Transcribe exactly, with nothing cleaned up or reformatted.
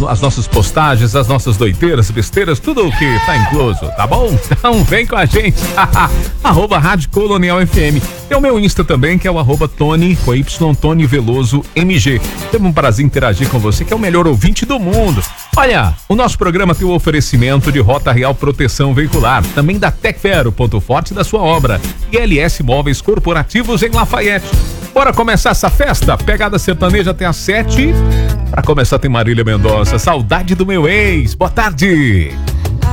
as nossas postagens, as nossas doideiras, besteiras, tudo o que tá incluso, tá bom? Então vem com a gente. Arroba Rádio Colonial F M. Tem o meu Insta também, que é o arroba Tony, com Y, Tony Veloso M G. Temos um prazer em interagir com você, que é o melhor ouvinte do mundo. Olha, o nosso programa tem o oferecimento de Rota Real Proteção Veicular, também da Tecfero, ponto forte da sua obra, e L S Móveis Corporativos em Lafayette. Bora começar essa festa? Pegada sertaneja até às sete. Pra começar tem Marília Mendonça, Saudade do Meu Ex. Boa tarde.